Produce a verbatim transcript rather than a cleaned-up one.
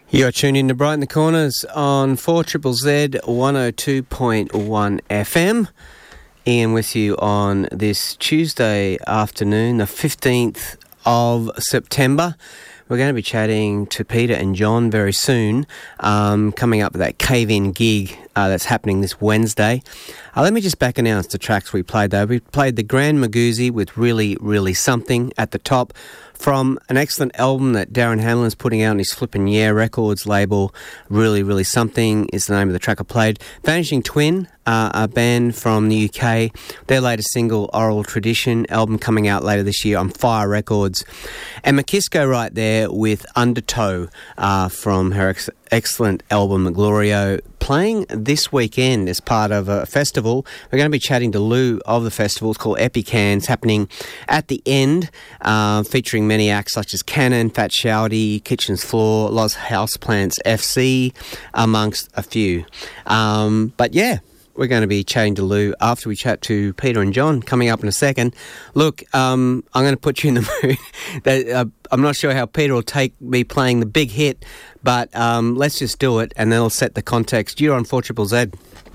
You're tuned in to Brighten the Corners on four Triple Z one oh two point one F M. Ian with you on this Tuesday afternoon, the fifteenth of September. We're going to be chatting to Peter and John very soon, um, coming up with that cave-in gig uh, that's happening this Wednesday. Uh, let me just back announce the tracks we played though. We played the Grand Magoozy with Really, Really Something at the top, from an excellent album that Darren Hamlin's putting out on his Flippin' Yeah Records label. Really, Really Something is the name of the track I played. Vanishing Twin, uh, a band from the U K. Their latest single, Oral Tradition, album coming out later this year on Fire Records. And Makisco right there with Undertow uh, from her ex- excellent album, Glorio, playing this weekend as part of a festival. We're going to be chatting to Lou of the festival. It's called Epicans, happening at the end, uh, featuring many acts such as Cannon, Fat Shouty, Kitchen's Floor, Los Houseplants F C, amongst a few. Um, but yeah, we're going to be chatting to Lou after we chat to Peter and John, coming up in a second. Look, um, I'm going to put you in the mood. that, uh, I'm not sure how Peter will take me playing the big hit, but um, let's just do it, and then I'll set the context. You're on four Triple Z.